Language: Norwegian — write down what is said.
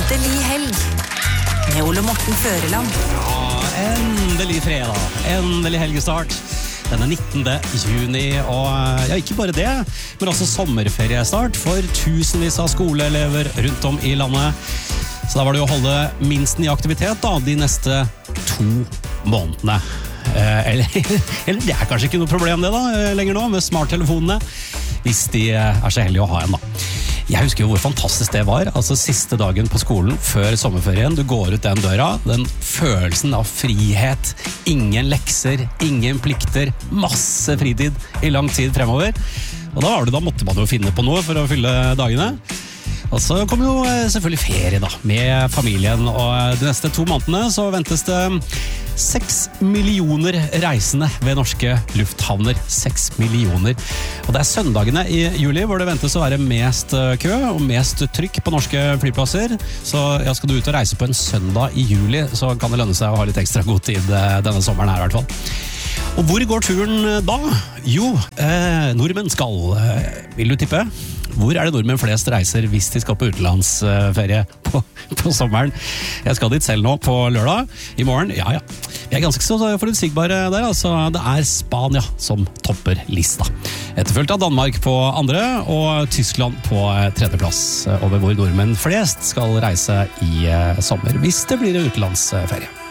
Endelig helg med Ole Morten Føreland. Ja, endelig fredag, endelig helgestart. Denne 19. juni, og ja, ikke bare det, men også sommerferiestart for tusenvis av skoleelever rundt om i landet. Så da var det jo å holde minsten i aktivitet da, de neste 2 månedene. Eller det er kanskje ikke noe problem det da, lenger nå, med smarttelefonene, hvis de er så heldige å ha en da. Jeg husker jo hvor fantastisk det var, altså siste dagen på skolen før sommerferien, du går ut den døra, den følelsen av frihet, ingen lekser, ingen plikter, masse fritid i lang tid fremover. Og da måtte man jo finne på noe for å fylle dagene. Og så kom jo selvfølgelig ferie da, med familien, og de neste 2 månedene så ventes det 6 millioner reisende ved norske lufthavner. 6 millioner. Og det er søndagene i juli hvor det ventes å være mest kø og mest trykk på norske flyplasser. Så ja, skal du ut og reise på en søndag i juli, så kan det lønne seg å ha litt ekstra god tid denne sommeren her i hvert fall. Og hvor går turen da? Jo, nordmenn skal, vil du tippe? Hvor er det nordmenn flest reiser hvis de skal på utenlandsferie på sommeren? Jeg skal dit selv nå på lørdag i morgen. Ja. Vi er ganske så forutsigbare der, altså. Det er Spania som topper lista. Etterfulgt av Danmark på 2. og Tyskland på 3. plass over hvor nordmenn flest skal reise i sommer hvis det blir utenlandsferie.